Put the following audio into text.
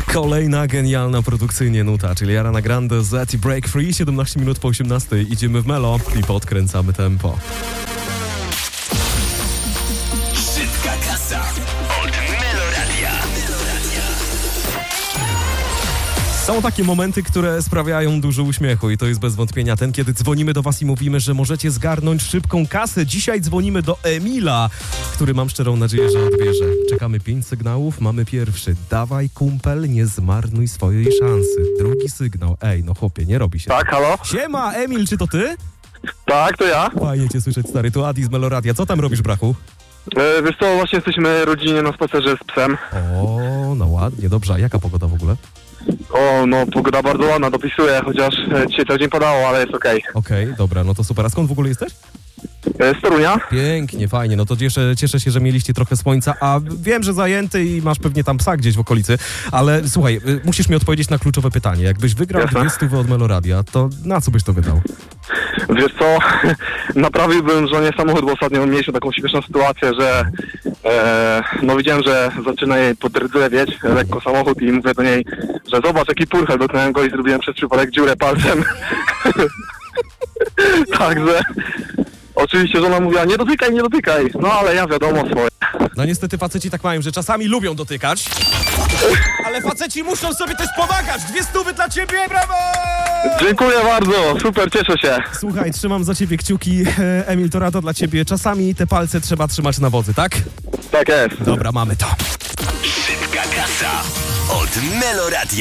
Kolejna genialna produkcyjnie nuta, czyli Ariana Grande z Break Free, 17 minut po 18. Idziemy w melo i podkręcamy tempo. Szybka kasa od Meloradia. Są takie momenty, które sprawiają dużo uśmiechu i to jest bez wątpienia ten, kiedy dzwonimy do was i mówimy, że możecie zgarnąć szybką kasę. Dzisiaj dzwonimy do Emila, który mam szczerą nadzieję, że odbierze. Czekamy 5 sygnałów, mamy pierwszy. Dawaj kumpel, nie zmarnuj swojej szansy. Drugi sygnał. Ej, no chłopie, nie robi się. Tak, halo? Siema, Emil, czy to ty? Tak, to ja. Fajnie cię słyszeć, stary. Tu Adi z Meloradia. Co tam robisz, brachu? Wiesz co, właśnie jesteśmy rodzinnie na spacerze z psem. O, no ładnie, dobrze. A jaka pogoda w ogóle? O, no pogoda bardzo ładna, dopisuję, chociaż dzisiaj cały dzień padało, ale jest okej. Okej, dobra, no to super. A skąd w ogóle jesteś? Z Torunia? Pięknie, fajnie, no to cieszę się, że mieliście trochę słońca, a wiem, że zajęty i masz pewnie tam psa gdzieś w okolicy, ale słuchaj, musisz mi odpowiedzieć na kluczowe pytanie. Jakbyś wygrał Jasne. 200 od Meloradia, to na co byś to wydał? Wiesz co, naprawiłbym żonie samochód, bo ostatnio mieliśmy taką śmieszną sytuację, że no widziałem, że zaczyna jej podrdzewieć lekko samochód i mówię do niej, że zobacz jaki purchel, dotknąłem go i zrobiłem przez przypadek dziurę palcem. Także oczywiście żona mówiła, nie dotykaj, no ale ja wiadomo swoje. No niestety faceci tak mają, że czasami lubią dotykać, ale faceci muszą sobie też pomagać. 200 dla ciebie, brawo! Dziękuję bardzo, super, cieszę się. Słuchaj, trzymam za ciebie kciuki, Emil, to rada dla ciebie. Czasami te palce trzeba trzymać na wodzy, tak? Tak jest. Dobra, mamy to. Szybka kasa od Meloradia.